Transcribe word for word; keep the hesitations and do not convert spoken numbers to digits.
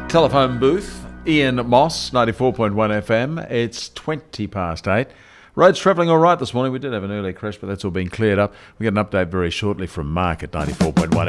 Telephone booth, Ian Moss, ninety-four point one F M. It's twenty past eight. Roads travelling all right this morning. We did have an early crash, but that's all been cleared up. We get an update very shortly from Mark at ninety-four point one.